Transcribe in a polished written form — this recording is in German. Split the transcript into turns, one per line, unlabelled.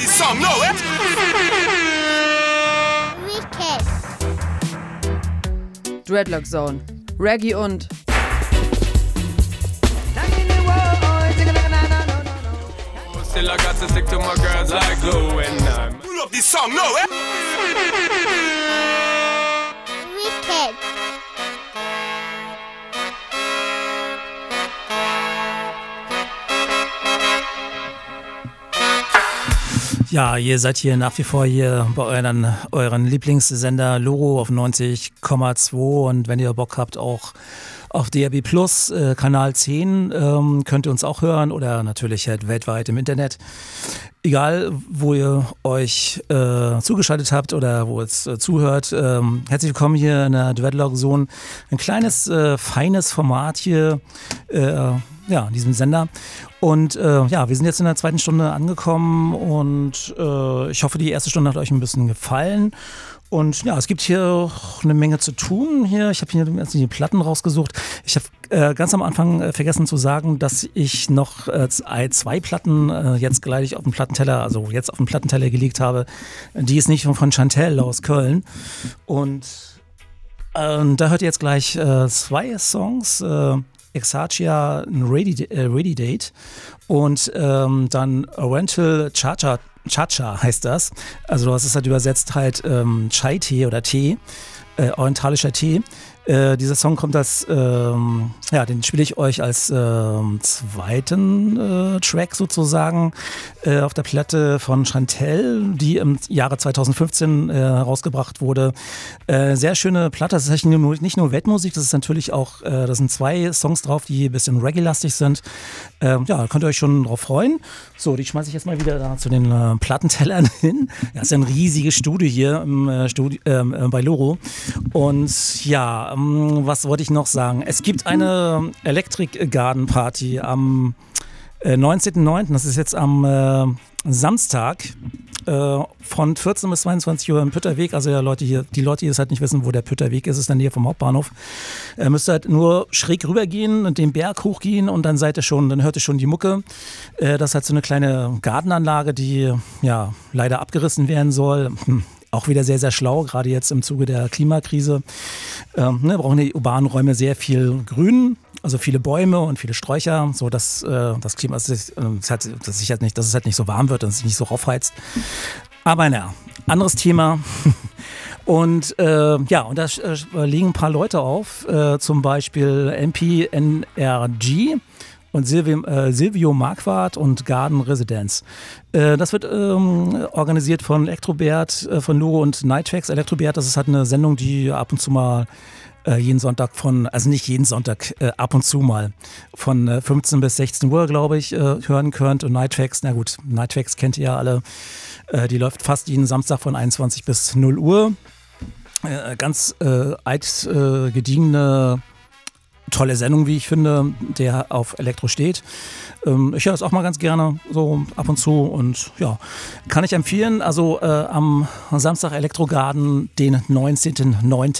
this song, no, eh?
Wicked.
Dreadlock Zone. Reggae und
Still I got to stick to my girls like glue and pull up this song, no, eh?
Wicked.
Ja, ihr seid hier nach wie vor hier bei euren Lieblingssender Loro auf 90,2 und wenn ihr Bock habt, auch auf DRB Plus, Kanal 10, könnt ihr uns auch hören oder natürlich halt weltweit im Internet. Egal, wo ihr euch zugeschaltet habt oder wo es zuhört, herzlich willkommen hier in der Dreadlock Zone. Ein kleines, feines Format hier, in diesem Sender. Und wir sind jetzt in der zweiten Stunde angekommen und ich hoffe, die erste Stunde hat euch ein bisschen gefallen. Und ja, es gibt hier auch eine Menge zu tun hier. Ich habe hier die Platten rausgesucht. Ich habe ganz am Anfang vergessen zu sagen, dass ich noch zwei Platten jetzt gleich auf dem Plattenteller, gelegt habe. Die ist nicht von Chantel aus Köln. Und da hört ihr jetzt gleich zwei Songs. Exarchia Ready Date und dann Oriental Cha-Cha heißt das. Also das ist halt übersetzt halt Chai-Tee oder Tee, orientalischer Tee. Dieser Song kommt den spiele ich euch als zweiten Track sozusagen auf der Platte von Chantel, die im Jahre 2015 herausgebracht wurde. Sehr schöne Platte, das ist nicht nur Weltmusik, das ist natürlich auch, da sind zwei Songs drauf, die ein bisschen Reggae-lastig sind. Könnt ihr euch schon drauf freuen. So, die schmeiße ich jetzt mal wieder da zu den Plattentellern hin. Ja, ist ja ein riesiges Studio hier bei Loro. Und ja, was wollte ich noch sagen? Es gibt eine Electric Garden Party am 19.09., das ist jetzt am Samstag, von 14 bis 22 Uhr im Pütterweg. Also die Leute, die es halt nicht wissen, wo der Pütterweg ist, ist in der Nähe vom Hauptbahnhof. Müsst ihr halt nur schräg rübergehen und den Berg hochgehen und dann hört ihr schon die Mucke. Das ist halt so eine kleine Gartenanlage, die ja leider abgerissen werden soll. Auch wieder sehr, sehr schlau, gerade jetzt im Zuge der Klimakrise. Brauchen die urbanen Räume sehr viel Grün, also viele Bäume und viele Sträucher, so dass das Klima, dass es halt nicht so warm wird und es sich nicht so raufheizt. Aber anderes Thema. Und da legen ein paar Leute auf, zum Beispiel MPNRG und Silvio Marquardt und Garden Residence. Das wird organisiert von Elektrobert, von Loro und Nighttracks. Elektrobert, das ist halt eine Sendung, die ab und zu mal jeden Sonntag nicht jeden Sonntag, ab und zu mal von 15 bis 16 Uhr, glaube ich, hören könnt. Und Nighttracks, na gut, Nighttracks kennt ihr ja alle. Die läuft fast jeden Samstag von 21 bis 0 Uhr. Ganz gediegene tolle Sendung, wie ich finde, der auf Elektro steht. Ich höre es auch mal ganz gerne, so ab und zu und ja, kann ich empfehlen. Also am Samstag Elektrogarden, den 19.09.